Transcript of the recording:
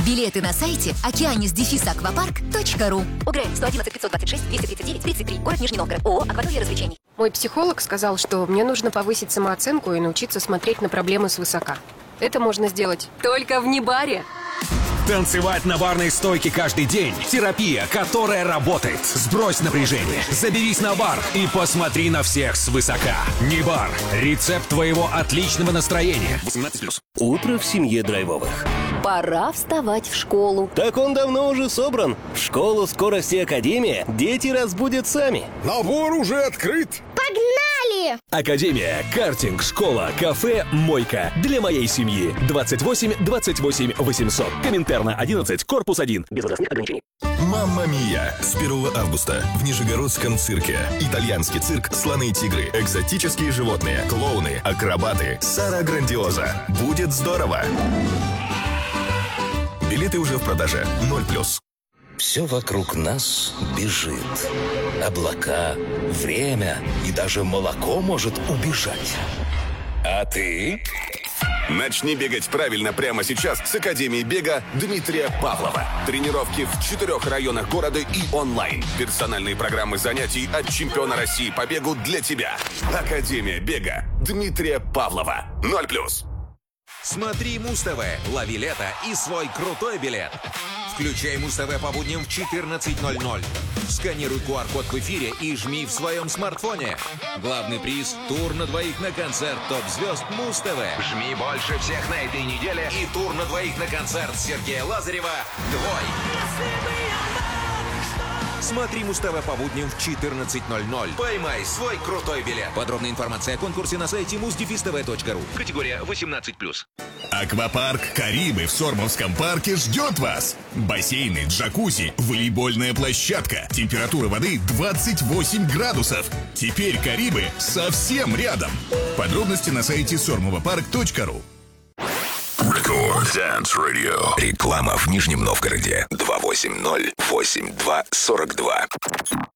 Билеты на сайте okeanis-aquapark.ru. УГР 111 526 239 33. Город Нижний Новгород. ООО «Акватория развлечений». Мой психолог сказал, что мне нужно повысить самооценку и научиться смотреть на проблемы свысока. Это можно сделать только в Нибаре. Танцевать на барной стойке каждый день. Терапия, которая работает. Сбрось напряжение, заберись на бар и посмотри на всех свысока. Нибар. Рецепт твоего отличного настроения. 18+. Утро в семье Драйвовых. Пора вставать в школу. Так он давно уже собран. В школу «Скорость и Академия» дети разбудят сами. Набор уже открыт. Погнали! Академия, картинг, школа, кафе, мойка. Для моей семьи. 28 28 800. Коминтерна 11, корпус 1. Без возрастных ограничений. Мамма Мия. С 1 августа в Нижегородском цирке. Итальянский цирк, слоны и тигры, экзотические животные, клоуны, акробаты. Сара Грандиоза. Будет здорово. Билеты уже в продаже. 0+. Все вокруг нас бежит. Облака, время и даже молоко может убежать. А ты? Начни бегать правильно прямо сейчас с Академии бега Дмитрия Павлова. Тренировки в 4 районах города и онлайн. Персональные программы занятий от чемпиона России по бегу для тебя. Академия бега Дмитрия Павлова. 0+. Смотри Муз-ТВ, лови лето и свой крутой билет. Включай Муз-ТВ по будням в 14:00. Сканируй QR-код в эфире и жми в своем смартфоне. Главный приз – тур на двоих на концерт топ-звезд Муз-ТВ. Жми больше всех на этой неделе и тур на двоих на концерт Сергея Лазарева «Твой». Смотри Муз-ТВ по будням в 14:00. Поймай свой крутой билет. Подробная информация о конкурсе на сайте muz-tv.ru. Категория 18+. Аквапарк Карибы в Сормовском парке ждет вас. Бассейны, джакузи, волейбольная площадка. Температура воды 28 градусов. Теперь Карибы совсем рядом. Подробности на сайте sormovapark.ru. Рекорд Dance Radio. Реклама в Нижнем Новгороде. 280-82-42.